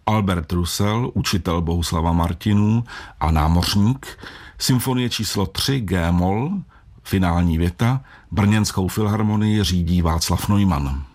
Albert Roussel, učitel Bohuslava Martinů a námořník, symfonie číslo 3 G-moll, finální věta, Brněnskou filharmonii řídí Václav Neumann.